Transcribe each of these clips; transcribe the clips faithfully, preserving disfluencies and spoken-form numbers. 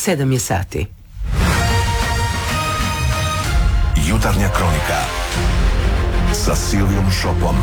sedam je sati. Jutarnja kronika sa Silvijom Šopom.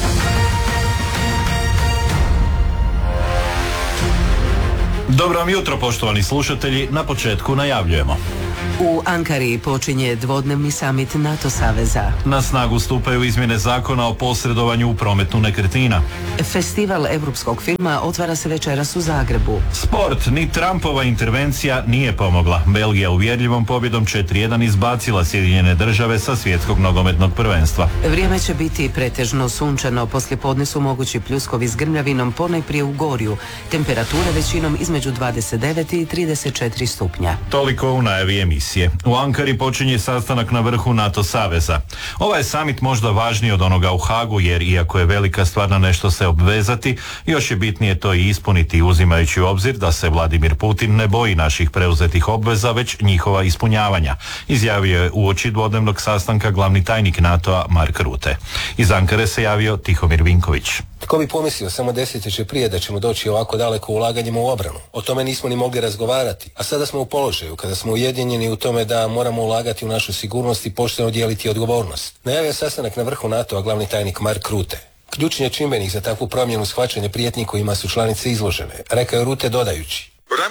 Dobro vam jutro, poštovani slušatelji. Na početku najavljujemo. U Ankari počinje dvodnevni samit NATO saveza. Na snagu stupaju izmjene zakona o posredovanju u prometu nekretnina. Festival europskog filma otvara se večeras u Zagrebu. Sport, ni Trumpova intervencija nije pomogla. Belgija uvjerljivom pobjedom četiri jedan izbacila Sjedinjene države sa svjetskog nogometnog prvenstva. Vrijeme će biti pretežno sunčano, poslijepodne su mogući pljuskovi s grmljavinom, ponajprije u Gorju. Temperature većinom između dvadeset devet i trideset četiri stupnja. Toliko u najavi emisije. U Ankari počinje sastanak na vrhu NATO saveza. Ovaj je samit možda važniji od onoga u Hagu, jer iako je velika stvar na nešto se obvezati, još je bitnije to i ispuniti, uzimajući u obzir da se Vladimir Putin ne boji naših preuzetih obveza, već njihova ispunjavanja, izjavio je uoči dvodnevnog sastanka glavni tajnik NATO-a Mark Rutte. Iz Ankare se javio Tihomir Vinković. Tko bi pomislio samo desetljeće prije da ćemo doći ovako daleko ulaganjima u obranu? O tome nismo ni mogli razgovarati, a sada smo u položaju kada smo ujedinjeni u tome da moramo ulagati u našu sigurnost i pošteno dijeliti odgovornost. Najavio sastanak na vrhu NATO-a glavni tajnik Mark Rutte. Ključni je čimbenik za takvu promjenu shvaćanja prijetnji kojima su članice izložene, rekao je Rutte dodajući.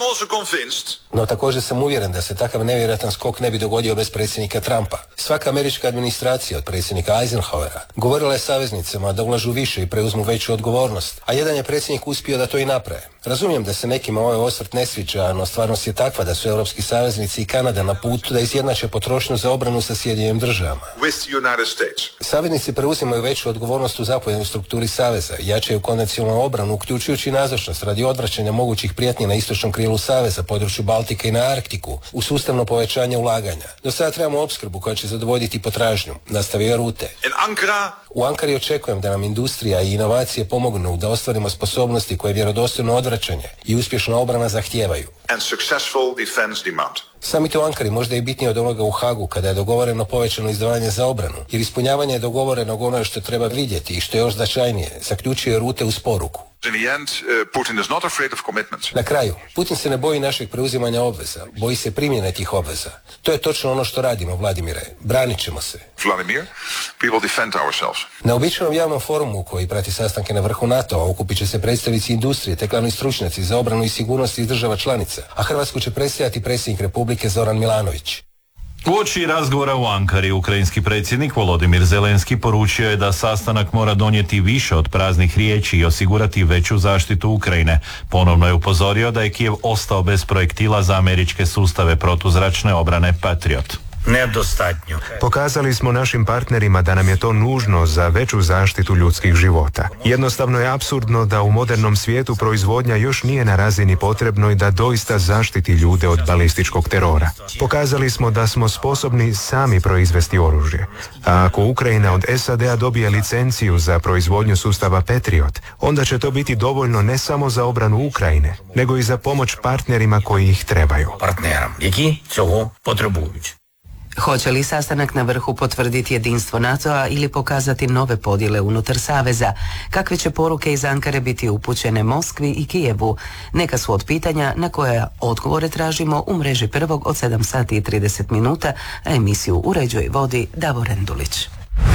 No također sam uvjeren da se takav nevjerojatan skok ne bi dogodio bez predsjednika Trumpa. Svaka američka administracija od predsjednika Eisenhowera govorila je saveznicama da ulažu više i preuzmu veću odgovornost, a jedan je predsjednik uspio da to i naprave. Razumijem da se nekima ovaj osvrt ne sviđa, no stvarnost je takva da su europski saveznici i Kanada na putu da izjednače potrošnju za obranu sa Sjedinjenim državama. Saveznici preuzimaju veću odgovornost u zapovjednoj strukturi saveza, jačaju konvencionalnu obranu, uključujući nazočnost radi odvraćanja mogućih prijetnji na istočnom krilu saveza, području Baltika i na Arktiku, u sustavno povećanje ulaganja. Do sada trebamo opskrbu koja će zadovoljiti potražnju, nastavio Rutte. U Ankari očekujem da nam industrija i inovacije pomognu da ostvarimo sposobnosti koje vjerodostojno odvraćanje i uspješna obrana zahtijevaju. Samit u Ankari možda je bitnije od onoga u Hagu kada je dogovoreno povećano izdvajanje za obranu, jer ispunjavanje je dogovorenog ono što treba vidjeti i što je još značajnije, zaključio je Rutte uz poruku. Na kraju, Putin se ne boji našeg preuzimanja obveza, boji se primjene tih obveza. To je točno ono što radimo, Vladimire. Branit ćemo se. Vladimir, we will defend ourselves. Na običnom javnom forumu koji prati sastanke na vrhu NATO-a okupit će se predstavnici industrije te glavni stručnjaci za obranu i sigurnost iz država članica, a Hrvatsku će predstavljati predsjednik Republike Zoran Milanović. Uoči razgovora u Ankari, ukrajinski predsjednik Volodimir Zelenski poručio je da sastanak mora donijeti više od praznih riječi i osigurati veću zaštitu Ukrajine. Ponovno je upozorio da je Kijev ostao bez projektila za američke sustave protuzračne obrane Patriot. Nedostatnjo. Pokazali smo našim partnerima da nam je to nužno za veću zaštitu ljudskih života. Jednostavno je apsurdno da u modernom svijetu proizvodnja još nije na razini potrebnoj da doista zaštiti ljude od balističkog terora. Pokazali smo da smo sposobni sami proizvesti oružje. A ako Ukrajina od S A D-a dobije licenciju za proizvodnju sustava Patriot, onda će to biti dovoljno ne samo za obranu Ukrajine, nego i za pomoć partnerima koji ih trebaju. Partneram, які цього потребують. Hoće li sastanak na vrhu potvrditi jedinstvo NATO-a ili pokazati nove podjele unutar saveza? Kakve će poruke iz Ankare biti upućene Moskvi i Kijevu? Neka su od pitanja na koja odgovore tražimo u mreži Prvog od sedam sati i trideset minuta, a emisiju uređuje i vodi Davor Endulić.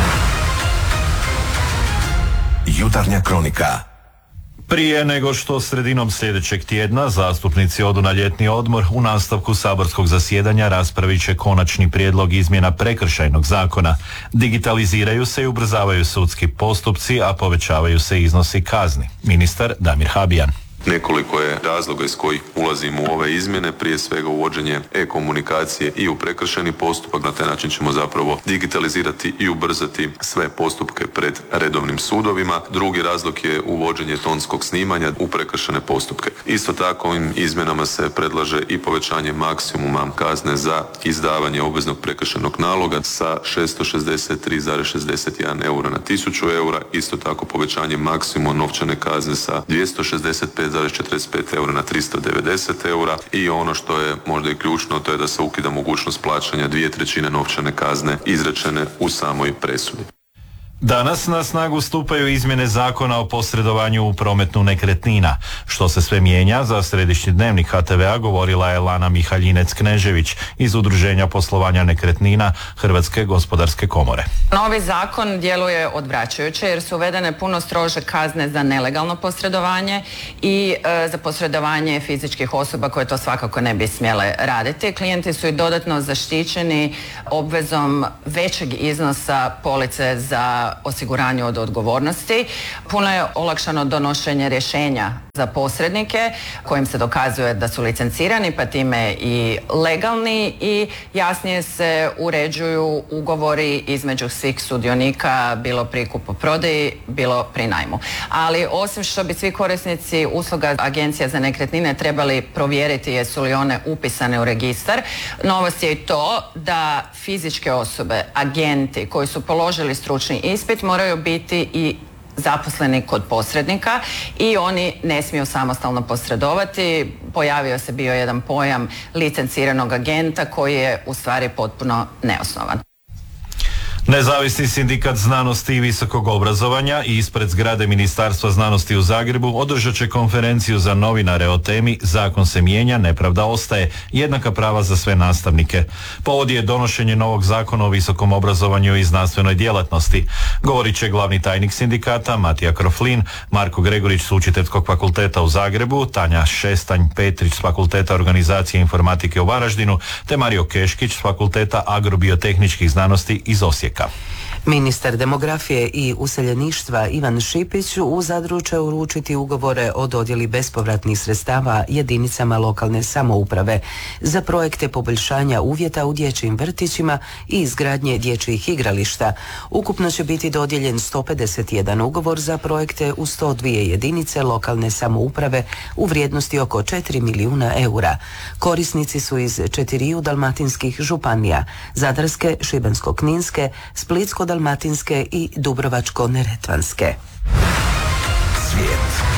Jutarnja kronika. Prije nego što sredinom sljedećeg tjedna zastupnici odu na ljetni odmor, u nastavku saborskog zasjedanja raspravit će konačni prijedlog izmjena prekršajnog zakona. Digitaliziraju se i ubrzavaju sudski postupci, a povećavaju se iznosi kazni. Ministar Damir Habijan. Nekoliko je razloga iz kojih ulazimo u ove izmjene, prije svega uvođenje e-komunikacije i u prekršajni postupak. Na taj način ćemo zapravo digitalizirati i ubrzati sve postupke pred redovnim sudovima. Drugi razlog je uvođenje tonskog snimanja u prekršajne postupke. Isto tako ovim izmjenama se predlaže i povećanje maksimuma kazne za izdavanje obveznog prekršajnog naloga sa šesto šezdeset tri zarez šezdeset jedan eura na tisuću eura. Isto tako povećanje maksimuma novčane kazne sa dvjesto šezdeset pet zarez četrdeset pet eura na tristo devedeset eura i ono što je možda i ključno, to je da se ukida mogućnost plaćanja dvije trećine novčane kazne izrečene u samoj presudi. Danas na snagu stupaju izmjene zakona o posredovanju u prometu nekretnina. Što se sve mijenja, za središnji dnevnik ha te vea govorila je Lana Mihaljinec-Knežević iz Udruženja poslovanja nekretnina Hrvatske gospodarske komore. Novi zakon djeluje odvraćajuće jer su uvedene puno strože kazne za nelegalno posredovanje i e, za posredovanje fizičkih osoba koje to svakako ne bi smjele raditi. Klijenti su i dodatno zaštićeni obvezom većeg iznosa police za osiguranje od odgovornosti. Puno je olakšano donošenje rješenja za posrednike kojim se dokazuje da su licencirani pa time i legalni i jasnije se uređuju ugovori između svih sudionika, bilo pri kupoprodaji, bilo pri najmu. Ali osim što bi svi korisnici usluga agencija za nekretnine trebali provjeriti jesu li one upisane u registar, novost je i to da fizičke osobe, agenti koji su položili stručni ispit moraju biti i zaposleni kod posrednika i oni ne smiju samostalno posredovati. Pojavio se bio jedan pojam licenciranog agenta koji je u stvari potpuno neosnovan. Nezavisni sindikat znanosti i visokog obrazovanja i ispred zgrade Ministarstva znanosti u Zagrebu održat će konferenciju za novinare o temi Zakon se mijenja, nepravda ostaje, jednaka prava za sve nastavnike. Povod je donošenje novog zakona o visokom obrazovanju i znanstvenoj djelatnosti. Govorit će glavni tajnik sindikata Matija Kroflin, Marko Gregorić s Učiteljskog fakulteta u Zagrebu, Tanja Šestanj-Petrić s Fakulteta organizacije i informatike u Varaždinu te Mario Keškić s Fakulteta agrobiotehničkih znanosti iz Osijeka. Ministar demografije i useljeništva Ivan Šipić u Zadru će uručiti ugovore o dodjeli bespovratnih sredstava jedinicama lokalne samouprave za projekte poboljšanja uvjeta u dječjim vrtićima i izgradnje dječjih igrališta. Ukupno će biti dodijeljen sto pedeset jedan ugovor za projekte u sto dvije jedinice lokalne samouprave u vrijednosti oko četiri milijuna eura. Korisnici su iz četiriju dalmatinskih županija: Zadarske, Šibensko-kninske, Splitsko-dalmatinske i Dubrovačko-neretvanske. Svijet.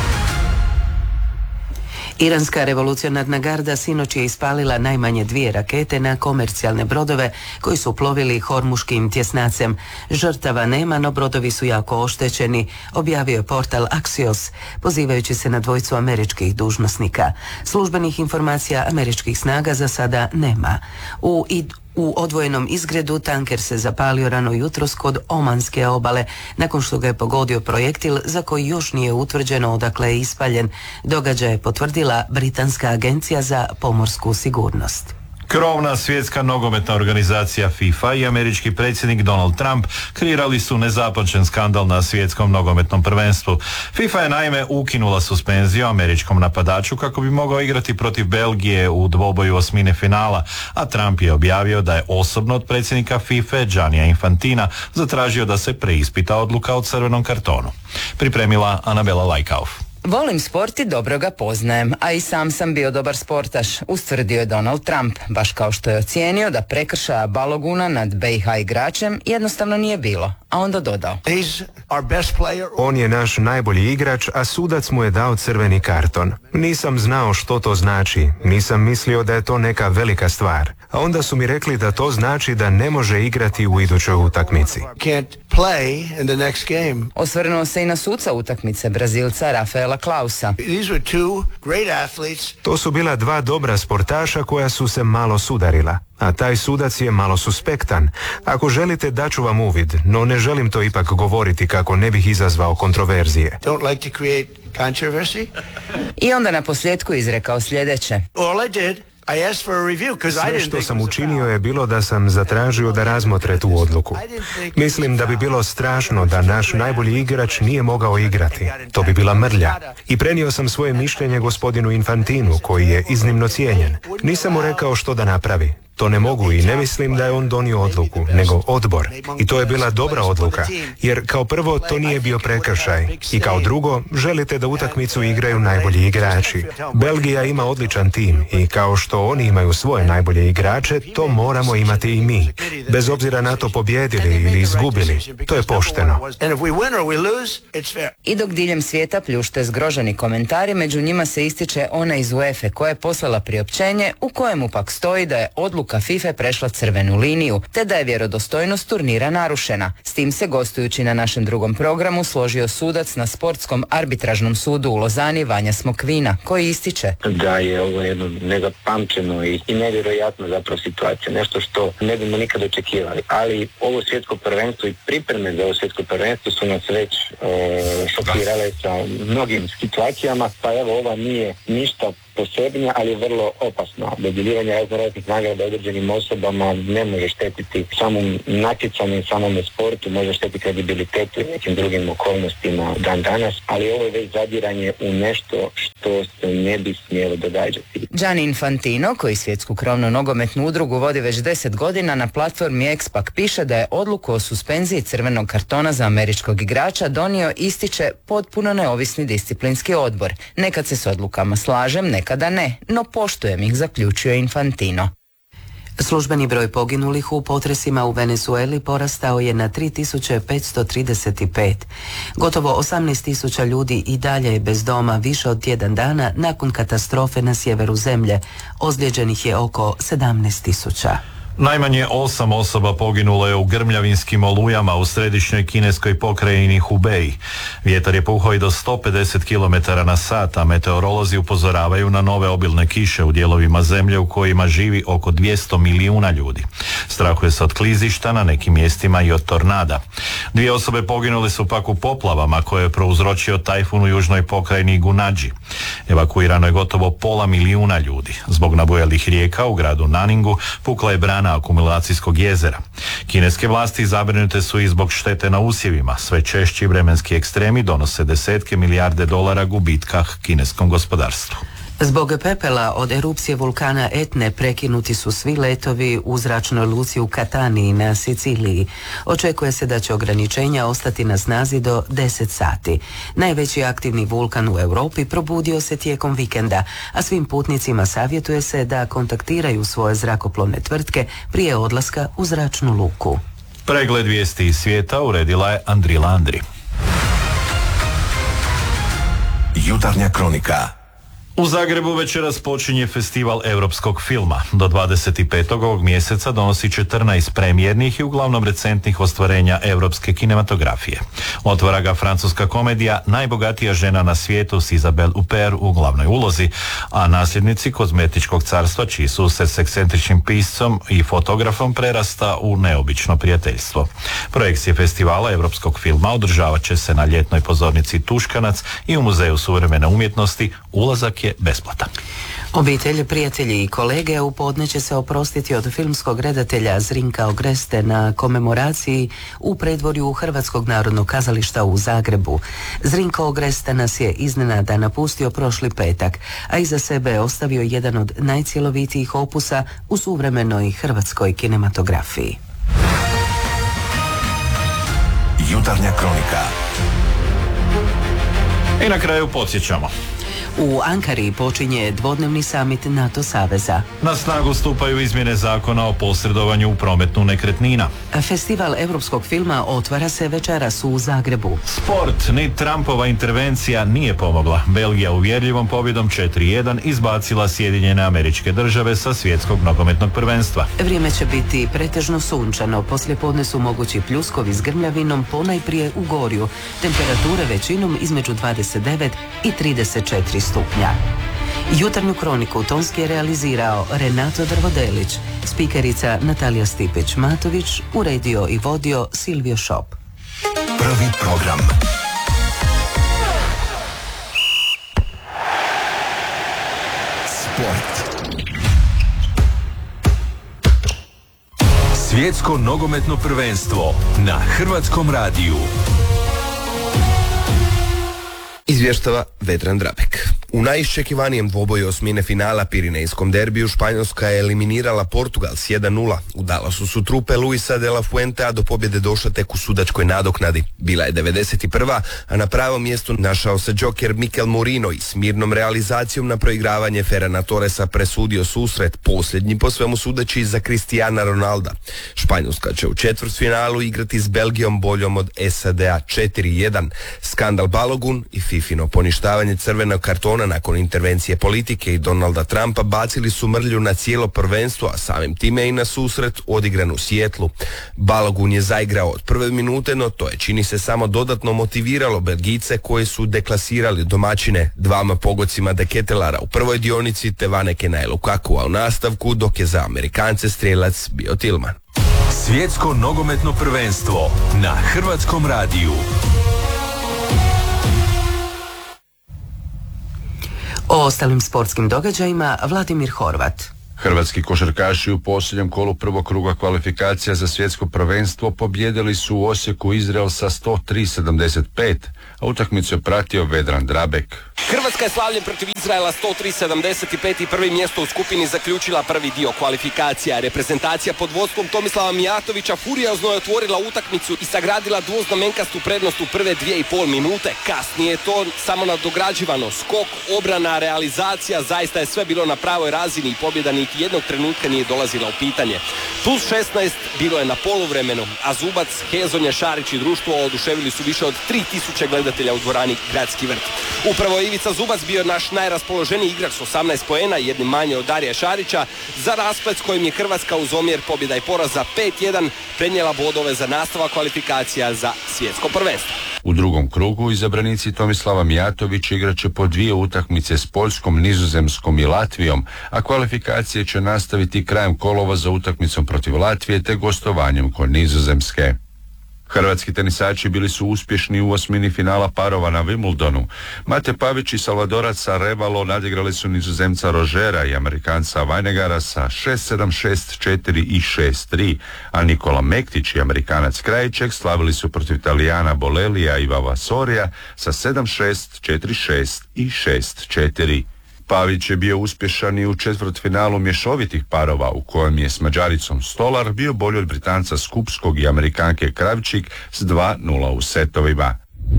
Iranska revolucionarna garda sinoć je ispalila najmanje dvije rakete na komercijalne brodove koji su plovili Hormuškim tjesnacem. Žrtava nema, no brodovi su jako oštećeni, objavio je portal Axios, pozivajući se na dvojicu američkih dužnosnika. Službenih informacija američkih snaga za sada nema. U id U odvojenom izgredu tanker se zapalio rano jutros kod Omanske obale nakon što ga je pogodio projektil za koji još nije utvrđeno odakle je ispaljen. Događaj je potvrdila Britanska agencija za pomorsku sigurnost. Krovna svjetska nogometna organizacija FIFA i američki predsjednik Donald Trump kreirali su nezapamćen skandal na svjetskom nogometnom prvenstvu. FIFA je naime ukinula suspenziju američkom napadaču kako bi mogao igrati protiv Belgije u dvoboju osmine finala, a Trump je objavio da je osobno od predsjednika FIFA Giannija Infantina zatražio da se preispita odluka o crvenom kartonu. Pripremila Anabela Lajkauf. Volim sport i dobro ga poznajem, a i sam sam bio dobar sportaš, ustvrdio je Donald Trump, baš kao što je ocijenio da prekršaja Baloguna nad B i H igračem jednostavno nije bilo, a onda dodao: On je naš najbolji igrač, a sudac mu je dao crveni karton. Nisam znao što to znači, nisam mislio da je to neka velika stvar, a onda su mi rekli da to znači da ne može igrati u idućoj utakmici. Osvrnuo se i na suca utakmice, Brazilca Rafaela Klausa. To su bila dva dobra sportaša koja su se malo sudarila, a taj sudac je malo suspektan. Ako želite, daću vam uvid, no ne želim to ipak govoriti kako ne bih izazvao kontroverzije. I onda na posljedku izrekao sljedeće: Sve što sam učinio je bilo da sam zatražio da razmotre tu odluku. Mislim da bi bilo strašno da naš najbolji igrač nije mogao igrati. To bi bila mrlja. I prenio sam svoje mišljenje gospodinu Infantinu, koji je iznimno cijenjen. Nisam mu rekao što da napravi. To ne mogu i ne mislim da je on donio odluku, nego odbor. I to je bila dobra odluka, jer kao prvo to nije bio prekršaj i kao drugo želite da utakmicu igraju najbolji igrači. Belgija ima odličan tim i kao što oni imaju svoje najbolje igrače, to moramo imati i mi. Bez obzira na to pobjedili ili izgubili, to je pošteno. I dok diljem svijeta pljušte zgroženi komentari, među njima se ističe ona iz UEFA koja je poslala priopćenje u kojemu pak stoji da je odluka odluka FIFA prešla crvenu liniju, te da je vjerodostojnost turnira narušena. S tim se gostujući na našem drugom programu složio sudac na sportskom arbitražnom sudu u Lozani Vanja Smokvina, koji ističe da je ovo jedno nezapamćeno i, i nevjerojatno zapravo situacija, nešto što ne bismo nikad očekivali, ali ovo svjetsko prvenstvo i pripreme za ovo svjetsko prvenstvo su nas već e, šokirale sa mnogim situacijama, pa evo ova nije ništa posebnija, ali je vrlo opasno. Dodjeljivanje raznoraznih nagrada određenim osobama ne može štetiti samom natjecanju i samome sportu, može štetiti kredibilitetu i nekim drugim okolnostima dan danas, ali ovo je već zadiranje u nešto što se ne bi smjelo događati. Gianni Infantino, koji svjetsku krovnu nogometnu udrugu vodi već deset godina, na platformi Expak piše da je odluku o suspenziji crvenog kartona za američkog igrača donio, ističe, potpuno neovisni disciplinski odbor. Nekad se s odlukama slažem, nekada ne, no poštujem ih, zaključio Infantino. Službeni broj poginulih u potresima u Venezueli porastao je na tri tisuće petsto trideset pet. Gotovo osamnaest tisuća ljudi i dalje je bez doma više od tjedan dana nakon katastrofe na sjeveru zemlje. Ozlijeđenih je oko sedamnaest tisuća. Najmanje osam osoba poginulo je u grmljavinskim olujama u središnjoj kineskoj pokrajini Hubei. Vjetar je puhao i do sto pedeset kilometara na sat, a meteorolozi upozoravaju na nove obilne kiše u dijelovima zemlje u kojima živi oko dvjesto milijuna ljudi. Strahuje se od klizišta, na nekim mjestima i od tornada. Dvije osobe poginule su pak u poplavama koje je prouzročio tajfun u južnoj pokrajini Gunađi. Evakuirano je gotovo pola milijuna ljudi. Zbog nabujelih rijeka u gradu Naningu pukla je brana akumulacijskog jezera. Kineske vlasti zabrinute su i zbog štete na usjevima. Sve češći vremenski ekstremi donose desetke milijarde dolara gubitka kineskom gospodarstvu. Zbog pepela od erupcije vulkana Etne prekinuti su svi letovi u zračnoj luci u Catanii na Siciliji. Očekuje se da će ograničenja ostati na snazi do deset sati. Najveći aktivni vulkan u Europi probudio se tijekom vikenda, a svim putnicima savjetuje se da kontaktiraju svoje zrakoplovne tvrtke prije odlaska u zračnu luku. Pregled vijesti iz svijeta uredila je Andrila Andri. Jutarnja kronika. U Zagrebu večeras počinje festival europskog filma. Do dvadeset petog ovog mjeseca donosi četrnaest premijernih i uglavnom recentnih ostvarenja europske kinematografije. Otvara ga francuska komedija Najbogatija žena na svijetu s Isabelle Huppert u glavnoj ulozi, a nasljednici kozmetičkog carstva, čiji susret s ekscentričnim piscom i fotografom prerasta u neobično prijateljstvo. Projekcije festivala europskog filma održavat će se na ljetnoj pozornici Tuškanac i u Muzeju suvremene umjetnosti. Ulazak je besplatan. Obitelj, prijatelji i kolege u podne će se oprostiti od filmskog redatelja Zrinka Ogreste na komemoraciji u predvorju Hrvatskog narodnog kazališta u Zagrebu. Zrinko Ogreste nas je iznenada napustio prošli petak, a iza sebe je ostavio jedan od najcjelovitijih opusa u suvremenoj hrvatskoj kinematografiji. Jutarnja kronika. I na kraju podsjećamo. U Ankari počinje dvodnevni samit NATO saveza. Na snagu stupaju izmjene zakona o posredovanju u prometu nekretnina. Festival europskog filma otvara se večeras u Zagrebu. Sport, ni Trumpova intervencija nije pomogla. Belgija uvjerljivom pobjedom četiri jedan izbacila Sjedinjene Američke Države sa svjetskog nogometnog prvenstva. Vrijeme će biti pretežno sunčano. Poslijepodne su mogući pljuskovi s grmljavinom, ponajprije u Gorju. Temperature većinom između dvadeset devet i trideset četiri stupnja. Jutarnju kroniku tonski je realizirao Renato Drvodelić, spikerica Natalija Stipić-Matović, uredio i vodio Silvio Šop. Prvi program. Sport. Svjetsko nogometno prvenstvo na Hrvatskom radiju. Izvještava Vedran Drabek. U najiščekivanijem dvoboju osmine finala Pirinejskom derbiju Španjolska je eliminirala Portugal s jedan nula. U Dallasu su trupe Luisa de la Fuentea do pobjede došla tek u sudačkoj nadoknadi. Bila je devedeset prva, a na pravom mjestu našao se džoker Mikel Morino i s mirnom realizacijom na proigravanje Ferrana Torresa presudio susret, posljednji po svemu sudeći za Cristiana Ronalda. Španjolska će u četvrtfinalu igrati s Belgijom boljom od S A D-a četiri jedan. Skandal Balogun i Fifino poništavanje crvenog kartona izbora nakon intervencije politike i Donalda Trumpa bacili su mrlju na cijelo prvenstvo, a samim time i na susret odigran u Sijetlu. Balogun je zaigrao od prve minute, no to je čini se samo dodatno motiviralo Belgijce koji su deklasirali domaćine dvama pogodcima de Ketelara u prvoj dionici te Vanekena i Lukakua u nastavku, dok je za Amerikance strijelac bio Tillman. Svjetsko nogometno prvenstvo na Hrvatskom radiju. O ostalim sportskim događajima Vladimir Horvat. Hrvatski košarkaši u posljednjem kolu prvog kruga kvalifikacija za svjetsko prvenstvo pobjedili su u Osijeku Izrael sa sto tri sedamdeset pet, a utakmicu je pratio Vedran Drabek. Hrvatska je slavljem protiv Izraela sto tri sedamdeset pet i prvi mjesto u skupini zaključila prvi dio kvalifikacija. Reprezentacija pod vodstvom Tomislava Mijatovića furiozno je otvorila utakmicu i sagradila dvoznamenkastu prednost u prve dvije i pol minute. Kasnije je to samo nadograđivano. Skok, obrana, realizacija, zaista je sve bilo na pravoj razini i pobjeda niti jednog trenutka nije dolazila u pitanje. Plus šesnaest bilo je na poluvremenu, a Zubac, Hezonja, Šarić i društvo oduševili su više od tri tisuće gledatelja u dvorani Gradski vrt. Upravo je Ivica Zubac bio naš najraspoloženiji igrač s osamnaest poena, jednim manje od Darija Šarića, za rasplet s kojim je Hrvatska uz omjer pobjeda i poraza pet jedan prenijela bodove za nastavak kvalifikacija za svjetsko prvenstvo. U drugom krugu izabranici Tomislava Mijatovića igraće po dvije utakmice s Poljskom, Nizozemskom i Latvijom, a kvalifikacije će nastaviti krajem kolova za utakmicom protiv Latvije te gostovanjem kod Nizozemske. Hrvatski tenisači bili su uspješni u osmini finala parova na Wimbledonu. Mate Pavić i Salvadorac Arevalo nadigrali su Nizozemca Rožera i Amerikanca Vajnegara sa šest sedam, šest četiri i šest tri, a Nikola Mektić i Amerikanac Krajiček slavili su protiv Italijana Bolelija i Vavasorija sa sedam šest, četiri šest i šest četiri. Pavić je bio uspješan i u četvrtfinalu mješovitih parova u kojem je s Mađaricom Stolar bio bolji od Britanca Skupskog i Amerikanke Kravčik s dva nula u setovima.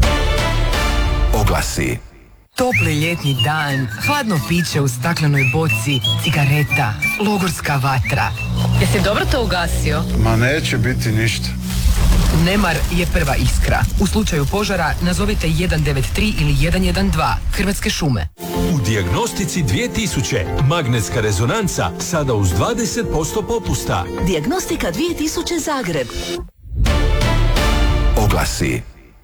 Oglasi. Topli ljetni dan, hladno piće u staklenoj boci, cigareta, logorska vatra. Jesi dobro to ugasio? Ma neće biti ništa. Nemar je prva iskra. U slučaju požara nazovite jedan devet tri ili jedan jedan dva. Hrvatske šume. U Dijagnostici dvije tisuće magnetska rezonanca sada uz dvadeset posto popusta. Dijagnostika dvije tisuće Zagreb. Oglasi.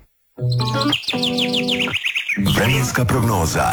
Vremenska prognoza.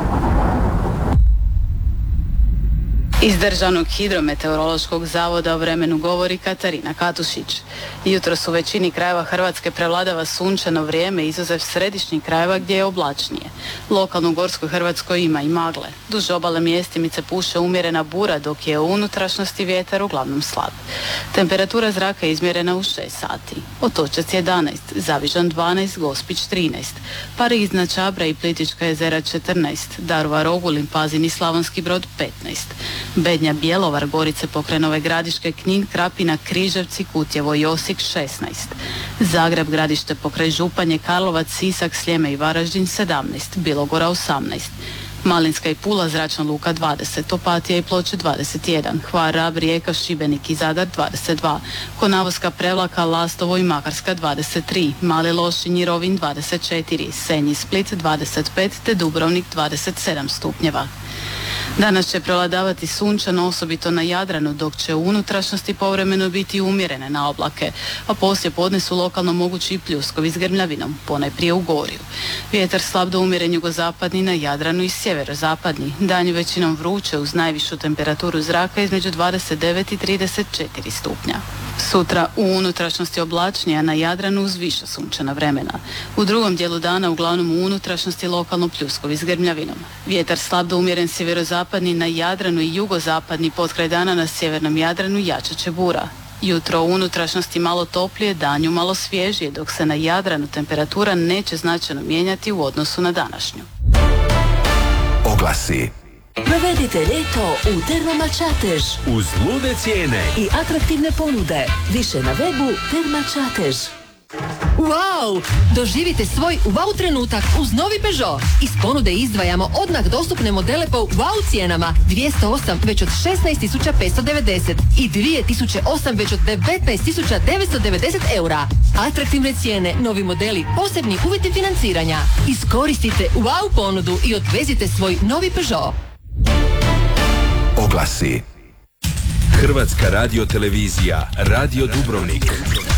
Iz Državnog hidrometeorološkog zavoda o vremenu govori Katarina Katušić. Jutros u većini krajeva Hrvatske prevladava sunčano vrijeme, izuzev središnjih krajeva gdje je oblačnije. Lokalno u Gorskoj Hrvatskoj ima i magle. Duž obale mjestimice puše umjerena bura, dok je u unutrašnjosti vjetar uglavnom slab. Temperatura zraka je izmjerena u šest sati. Otočac jedanaest, Zavižan dvanaest, Gospić trinaest, Pariz na Čabra i Plitvička jezera četrnaest, Daruvar, Ogulin, Pazin i Slavonski Brod petnaest. Bednja, Bjelovar, Gorice, Pokrenove Gradiške, Knin, Krapina, Križevci, Kutjevo i Osijek šesnaest. Zagreb, Gradište pokraj Županje, Karlovac, Sisak, Sljeme i Varaždin sedamnaest, Bilogora osamnaest. Malinska i Pula, Zračna luka dvadeset, Opatija i Ploče dvadeset jedan, Hvar, Rab, Rijeka, Šibenik i Zadar dvadeset dva, Konavoska, Prevlaka, Lastovo i Makarska dvadeset tri, Mali Lošinj i Rovinj dvadeset četiri, Senj i Split dvadeset pet te Dubrovnik dvadeset sedam stupnjeva. Danas će prevladavati sunčano, osobito na Jadranu, dok će u unutrašnjosti povremeno biti umjerene na oblake, a poslije podne su lokalno mogući i pljuskovi s grmljavinom, ponajprije u Gorju. Vjetar slab do umjeren jugozapadni na Jadranu i sjeverozapadni, danju većinom vruće uz najvišu temperaturu zraka između dvadeset devet i trideset četiri stupnja. Sutra u unutrašnjosti oblačnija, na Jadranu uz više sunčana vremena. U drugom dijelu dana uglavnom u unutrašnjosti lokalno pljuskovi s grmljavinom. Vjetar slab do umjeren sjeverozapadni na Jadranu i jugozapadni, potkraj dana na sjevernom Jadranu jačat će bura. Jutro u unutrašnjosti malo toplije, danju malo svježije, dok se na Jadranu temperatura neće značajno mijenjati u odnosu na današnju. Oglasi. Provedite ljeto u Termama Čatež. Uz lude cijene i atraktivne ponude. Više na webu Terma Čatež. Wow! Doživite svoj wow trenutak uz novi Peugeot. Iz ponude izdvajamo odmah dostupne modele po wow cijenama. dvjesto osam već od šesnaest tisuća petsto devedeset i dvije tisuće osam već od devetnaest tisuća devetsto devedeset eura. Atraktivne cijene, novi modeli, posebni uvjeti financiranja. Iskoristite wow ponudu i odvezite svoj novi Peugeot. Oglasi. Hrvatska radiotelevizija, Radio Dubrovnik.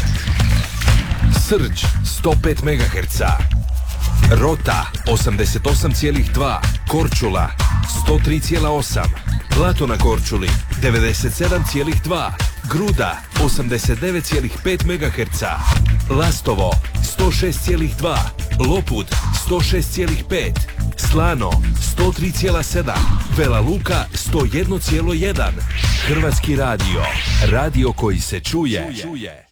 Srđ sto pet megaherca, Rota osamdeset osam zarez dva, Korčula sto tri zarez osam, Blato na Korčuli devedeset sedam zarez dva, Gruda osamdeset devet zarez pet megaherca, Lastovo sto šest zarez dva, Lopud sto šest zarez pet, Slano sto tri zarez sedam, Vela Luka sto jedan zarez jedan. Hrvatski radio, radio koji se čuje.